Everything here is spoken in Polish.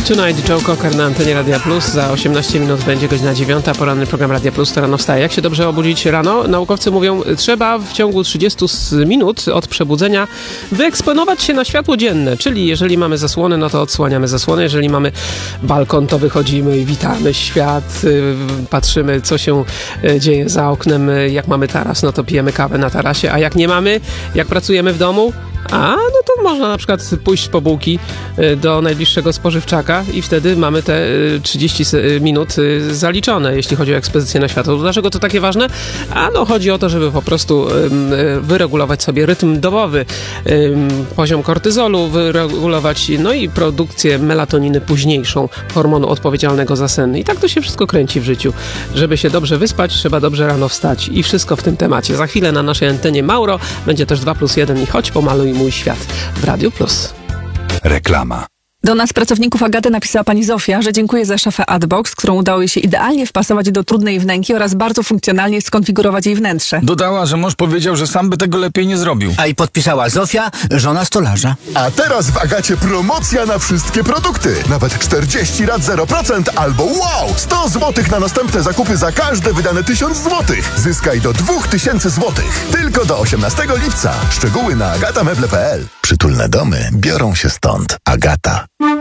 Tonight, Joe Cocker na antenie Radia Plus. Za 18 minut będzie godzina 9. Poranny program Radia Plus to rano wstaje. Jak się dobrze obudzić rano? Naukowcy mówią, trzeba w ciągu 30 minut od przebudzenia wyeksponować się na światło dzienne. Czyli jeżeli mamy zasłony, no to odsłaniamy zasłonę. Jeżeli mamy balkon, to wychodzimy i witamy świat. Patrzymy, co się dzieje za oknem. Jak mamy taras, no to pijemy kawę na tarasie. A jak nie mamy, jak pracujemy w domu, no to można na przykład pójść po bułki do najbliższego spożywczaka i wtedy mamy te 30 minut zaliczone, jeśli chodzi o ekspozycję na światło. Dlaczego to takie ważne? Chodzi o to, żeby po prostu wyregulować sobie rytm dobowy, poziom kortyzolu wyregulować, no i produkcję melatoniny późniejszą, hormonu odpowiedzialnego za sen. I tak to się wszystko kręci w życiu. Żeby się dobrze wyspać, trzeba dobrze rano wstać. I wszystko w tym temacie. Za chwilę na naszej antenie Mauro będzie też 2+1 i choć pomaluj mój świat w Radiu Plus. Reklama. Do nas, pracowników Agaty, napisała pani Zofia, że dziękuję za szafę Adbox, którą udało jej się idealnie wpasować do trudnej wnęki oraz bardzo funkcjonalnie skonfigurować jej wnętrze. Dodała, że mąż powiedział, że sam by tego lepiej nie zrobił. A i podpisała Zofia, żona stolarza. A teraz w Agacie promocja na wszystkie produkty. Nawet 40 lat 0% albo wow! 100 zł na następne zakupy za każde wydane 1000 zł. Zyskaj do 2000 zł. Tylko do 18 lipca. Szczegóły na agatameble.pl. Przytulne domy biorą się stąd. Agata.